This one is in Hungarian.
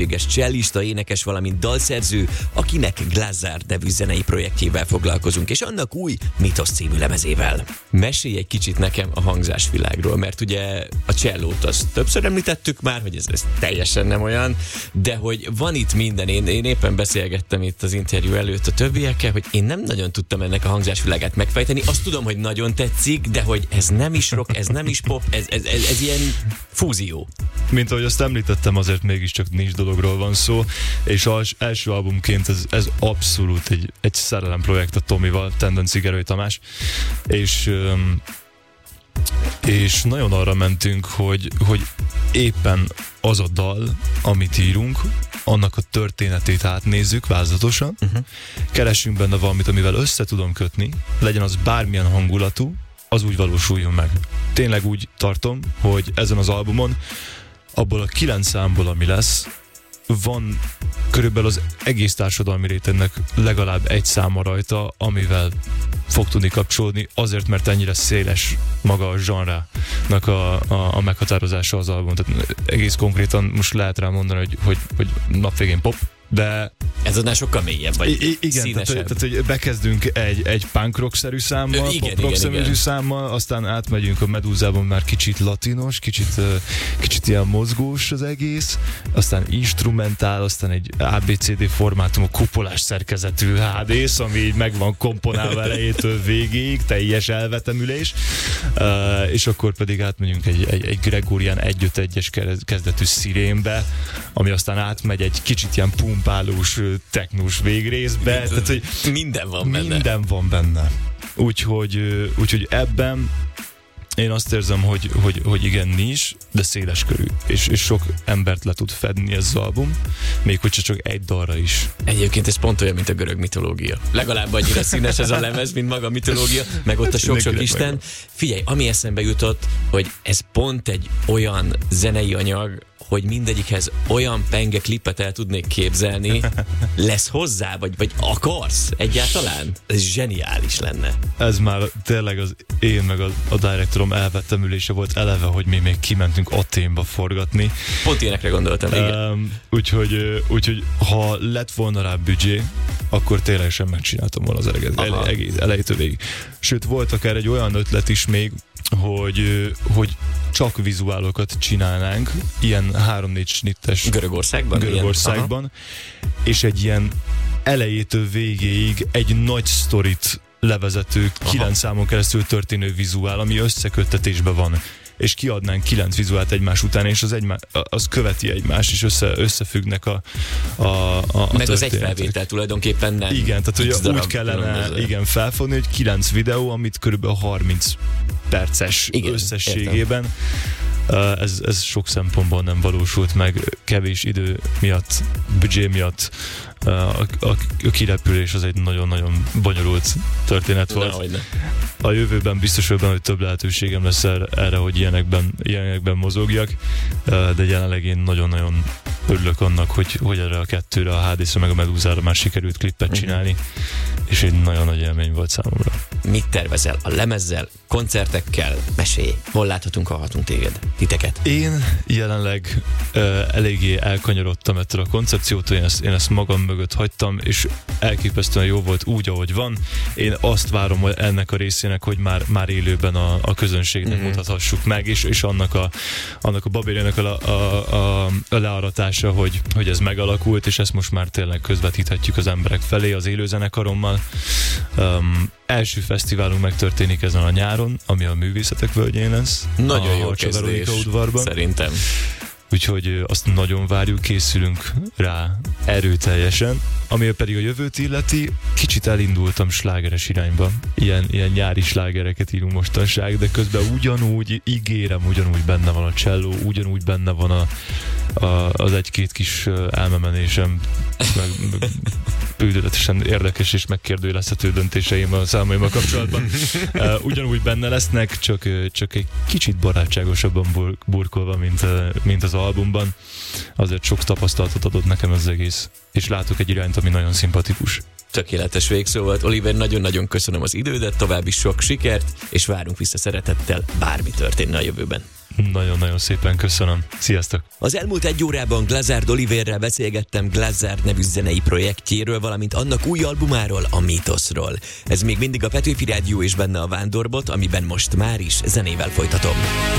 tehetséges csellista, énekes, valamint dalszerző, akinek Glazzard nevű zenei projektjével foglalkozunk, és annak új Mitosz című lemezével. Mesélj egy kicsit nekem a hangzásvilágról, mert ugye a csellót azt többször említettük már, hogy ez teljesen nem olyan, de hogy van itt minden. Én éppen beszélgettem itt az interjú előtt a többiekkel, hogy én nem nagyon tudtam ennek a hangzásvilágát megfejteni. Azt tudom, hogy nagyon tetszik, de hogy ez nem is rock, ez nem is pop, ez ilyen fúzió. Mint ahogy azt említettem, azért mégiscsak nincs dologról van szó, és az első albumként ez abszolút egy szerelem projekt a Tomival, Tendenci Gerő Tamás, és nagyon arra mentünk, hogy éppen az a dal, amit írunk, annak a történetét átnézzük vázlatosan, keressünk benne valamit, amivel össze tudom kötni, legyen az bármilyen hangulatú, az úgy valósuljon meg. Tényleg úgy tartom, hogy ezen az albumon abból a 9 számból, ami lesz, van körülbelül az egész társadalmi rétegnek legalább egy száma rajta, amivel fog tudni kapcsolódni, azért, mert ennyire széles maga a zsanrának a meghatározása az album. Tehát egész konkrétan most lehet rá mondani, hogy napvégén pop, de ez annál sokkal mélyebb, vagy igen, színesebb. Tehát, hogy bekezdünk egy punk rock-szerű számmal, pop rock-szerű számmal, aztán átmegyünk a Medúzában már kicsit latinos, kicsit ilyen mozgós az egész, aztán instrumentál, aztán egy ABCD formátumú kupolás szerkezetű HD-sz, ami így meg van komponálva elejétől végig, teljes elvetemülés, és akkor pedig átmegyünk egy Gregorian 1-5-1-es kezdetű szirénbe, ami aztán átmegy egy kicsit ilyen pumpálós, technós végrészbe. Tehát, hogy minden van benne. Minden van benne. Úgyhogy ebben én azt érzem, hogy igen, nincs, de széles körű. És sok embert le tud fedni ez az album, még hogyha csak egy dalra is. Egyébként ez pont olyan, mint a görög mitológia. Legalább annyira színes ez a lemez, mint maga a mitológia, meg ott a sok-sok isten. Figyelj, ami eszembe jutott, hogy ez pont egy olyan zenei anyag, hogy mindegyikhez olyan penge klipet el tudnék képzelni, lesz hozzá, vagy akarsz egyáltalán? Ez zseniális lenne. Ez már tényleg az én meg a directorom elvettemülése volt eleve, hogy mi még kimentünk Athénba forgatni. Pont ilyenekre gondoltam, igen. Úgyhogy ha lett volna rá büdzsé, akkor tényleg sem megcsináltam volna az egész elejétől végig. Sőt, volt akár egy olyan ötlet is még, hogy csak vizuálokat csinálnánk, ilyen 3-4 snittes Görögországban, és egy ilyen elejétől végéig egy nagy sztorit levezető 9 számon keresztül történő vizuál, ami összeköttetésben van, és kiadnánk 9 vizuált egymás után, és az követi egymást, és összefüggnek a meg az egy felvétel tulajdonképpen nem. Igen, tehát hogy úgy kellene felfogni, hogy 9 videó, amit körülbelül 30 perces összességében. Ez sok szempontból nem valósult meg, kevés idő miatt, büdzsé miatt. A kirepülés az egy nagyon-nagyon bonyolult történet volt. A jövőben biztos vagyok, hogy több lehetőségem lesz erre, hogy ilyenekben mozogjak, de jelenleg én nagyon-nagyon örülök annak, hogy erre a kettőre, a HD-szre meg a Medúzára már sikerült klippet csinálni, és egy nagyon nagy élmény volt számomra. Mit tervezel a lemezzel, koncertekkel? Mesélj, hol láthatunk, hallhatunk titeket? Én jelenleg eléggé elkanyarodtam ettől a koncepciótól, én ezt magam mögött hagytam, és elképesztően jó volt úgy, ahogy van. Én azt várom ennek a részének, hogy már élőben a közönségnek mutathassuk meg, és annak a babérjának a learatása, hogy ez megalakult, és ezt most már tényleg közvetíthetjük az emberek felé az élőzenekarommal. Első fesztiválunk megtörténik ezen a nyáron, ami a Művészetek Völgyén lesz. Nagyon jó kezdés, szerintem. Úgyhogy azt nagyon várjuk, készülünk rá erőteljesen. Ami pedig a jövőt illeti, kicsit elindultam slágeres irányba. Ilyen nyári slágereket írunk mostanság, de közben ugyanúgy benne van a cselló, ugyanúgy benne van az egy-két kis elmemenésem, meg bődületesen érdekes és megkérdőjelezhető döntéseim a számaimmal kapcsolatban. Ugyanúgy benne lesznek, csak egy kicsit barátságosabban burkolva, mint az albumban. Azért sok tapasztalatot adott nekem az egész, és látok egy irányt, ami nagyon szimpatikus. Tökéletes végszó volt. Oliver, nagyon-nagyon köszönöm az idődet, további sok sikert, és várunk vissza szeretettel, bármi történne a jövőben. Nagyon-nagyon szépen köszönöm. Sziasztok! Az elmúlt 1 órában Glazard Oliverrel beszélgettem Glazard nevű zenei projektjéről, valamint annak új albumáról, a Mítoszról. Ez még mindig a Petőfi Rádió és benne a Vándorbot, amiben most már is zenével folytatom.